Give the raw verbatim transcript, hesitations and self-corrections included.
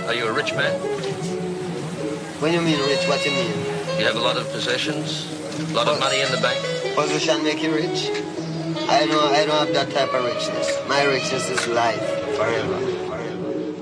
Are you a rich man? When you mean rich, what you mean? You have a lot of possessions? A lot of money in the bank? Position make you rich? I don't, I don't have that type of richness. My richness is life, forever.